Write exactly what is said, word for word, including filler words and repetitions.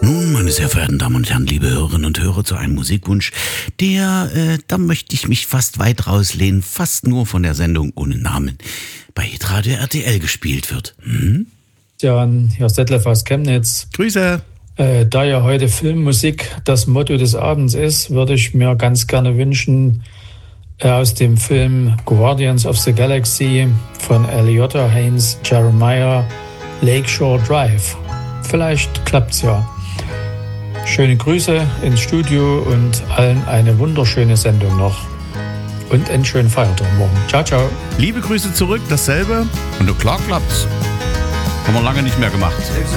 Nun, meine sehr verehrten Damen und Herren, liebe Hörerinnen und Hörer, zu einem Musikwunsch, der, äh, da möchte ich mich fast weit rauslehnen, fast nur von der Sendung ohne Namen bei Hitradio R T L gespielt wird. Hm? Jan, hier ist Detlef aus Chemnitz. Grüße. Äh, da ja heute Filmmusik das Motto des Abends ist, würde ich mir ganz gerne wünschen, äh, aus dem Film Guardians of the Galaxy von Eliota Haynes Jeremiah, Lakeshore Drive. Vielleicht klappt's ja. Schöne Grüße ins Studio und allen eine wunderschöne Sendung noch. Und einen schönen Feiertag morgen. Ciao, ciao. Liebe Grüße zurück, dasselbe. Und klar klappt's. Haben wir lange nicht mehr gemacht.